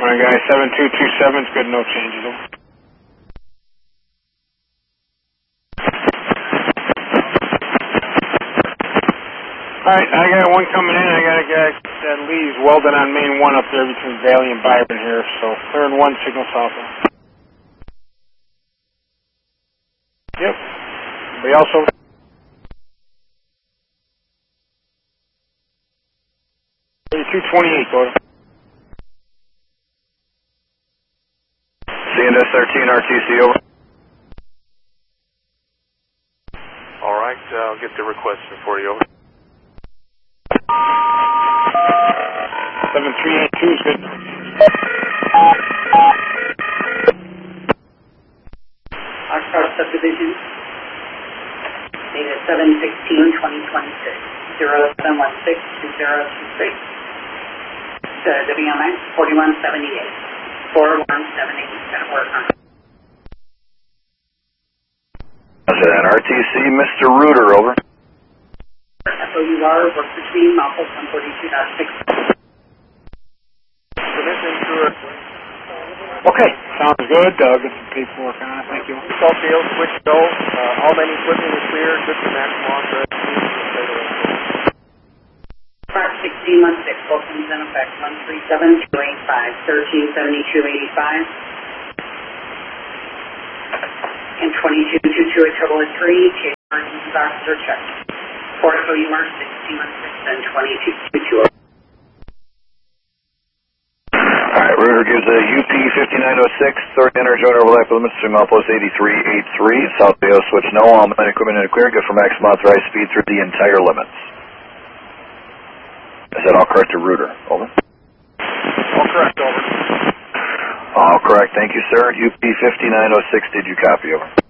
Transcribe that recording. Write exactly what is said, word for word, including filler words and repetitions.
Alright, guys, seven two two seven is good, no changes. Over. Alright, I got one coming in. I got a guy that leaves welding on main one up there between Valley and Byron here, so clearing one signal south. Yep. Anybody else over? two twenty-eight, go ahead. C N S thirteen R T C over. Alright, uh, I'll get the request for you over. seven three eight two is good. Oxford Subdivision, data seven sixteen twenty twenty-six, zero seven one six two zero two three. To W M X forty-one seventy-eight, four one seven eight, gonna work on it. That R T C, Mister Reuter, over. F O U R, work between Muffles one forty-two point six. Permission to it. Okay, sounds good. I'll get some paperwork on it. Thank you. Salt field, switch go. Uh, all main equipment is clear. Good for maximum authorized speed. Part sixteen one six, Wilson's in effect, one three seven two eight five, thirteen seventy-two eighty-five. And twenty-two twenty-two, a total of three. Chase emergency boxes are checked. Port F O U R sixteen one six and twenty-two twenty-two. Alright, Reuter gives a U P fifty-nine oh six, third enter joint overlap limits to Outpost eighty-three eighty-three. South Bay O switch no, all main equipment in the clear, good for maximum authorized speed through the entire limits. Is that all correct to Reuter? Over. All correct, over. All correct, thank you, sir. U P fifty-nine oh six, did you copy? Over.